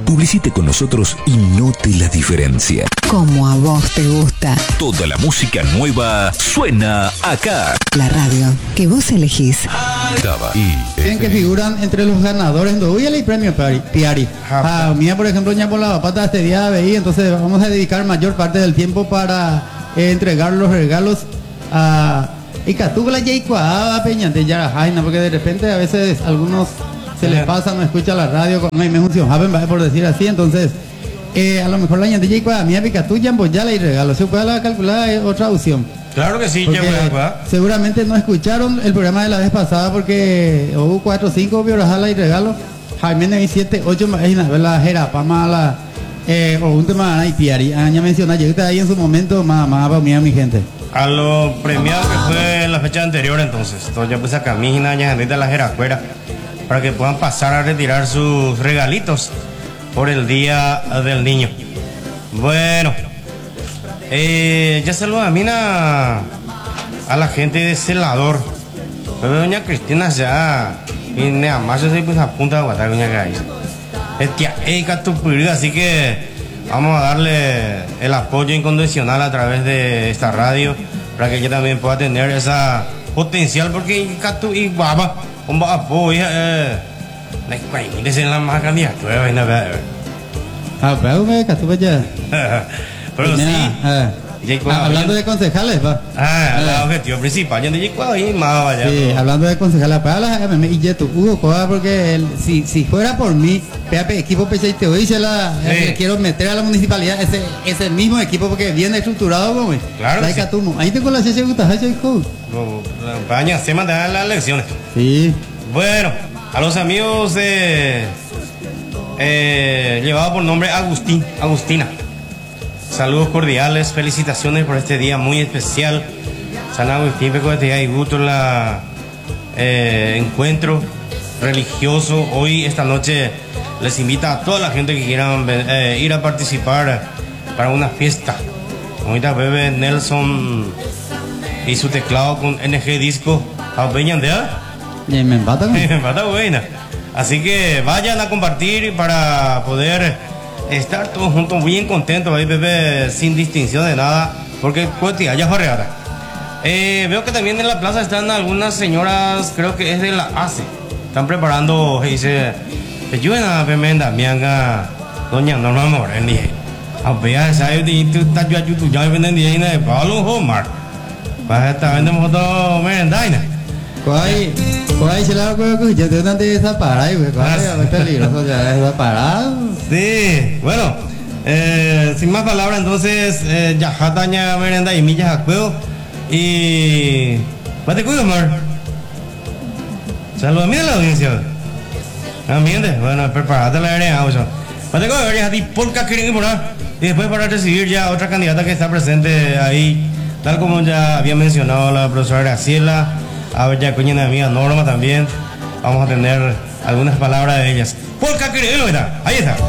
Publicite con nosotros y note la diferencia. Como a vos te gusta. Toda la música nueva suena acá. La radio que vos elegís. Tienen que figuran entre los ganadores de hoy el premio Piari. Mía, por ejemplo, ya por la pata este día veí, entonces vamos a dedicar mayor parte del tiempo para entregar los regalos a Icatugla Yaicuá Peña de Yarajaina, porque de repente a veces algunos se les pasa, no escucha la radio, no hay mejor por decir así, entonces a lo mejor la ñante Yaicuá mía Picatuya pues ya le regalo, se puede calcular otra opción. Claro que sí, seguramente no escucharon el programa de la vez pasada porque hubo 4 o 5 biorajala y regalo. Jaime Nevi 7, 8 la jera, pama la o un tema y piari. Ya mencioné, yo ahí en su momento más para mí a mi gente. A lo premiado que fue la fecha anterior entonces ya puse a camina, ya de la jera afuera para que puedan pasar a retirar sus regalitos por el Día del Niño. Bueno. Ya saluda a Mina a la gente de Celador. Pero doña Cristina ya y nada más yo soy pues a punta de guatar doña Gaby. Así que vamos a darle el apoyo incondicional a través de esta radio para que ella también pueda tener esa potencial porque Catu y Baba un apoyo la más candidatura pero Catu vaya. Pero sí. Hablando de concejales, va. El objetivo principal. Sí, hablando de concejales, para la y ya tu Hugo, porque si fuera por mí, equipo PCT hoy quiero meter a la municipalidad ese mismo equipo porque bien estructurado como claro. Ahí tengo la CC Gutajacho y Code. Paña, se mandan las elecciones. Sí. Bueno, a los amigos llevado por nombre Agustina. Saludos cordiales, felicitaciones por este día muy especial. San Agustín, y gusto la encuentro religioso. Hoy, esta noche, les invita a toda la gente que quieran ir a participar para una fiesta. Ahorita bebe Nelson y su teclado con NG Disco. Me empata buena. Así que vayan a compartir para poder estar todos juntos bien contentos ahí, bebé, sin distinción de nada, porque ya es barriada. Veo que también en la plaza están algunas señoras, creo que es de la ACE, están preparando, dice, ayuden a Pemenda, mianga, doña Norma Moreni. A ver, ¿sabes? Tú estás yo a YouTube, ya venden dinero de Pablo Homar. Vas a estar vendiendo moto merendaina. ¿Cuál se la que ya te dan de esa parada, es peligroso ya esa parada? Sí, bueno, sin más palabras, entonces, ya jataña merenda y millas a juego. Y. ¿Te cuido, Mar? Saludos a mí de la audiencia. ¿Entiendes? Bueno, prepárate la arena, ocho. ¿Te cuido, a ti por qué quieren morar? Y después para recibir ya otra candidata que está presente ahí, tal como ya había mencionado la profesora Graciela. A ver, ya coña de amiga Norma también. Vamos a tener algunas palabras de ellas. ¿Por qué quieren? Ahí está.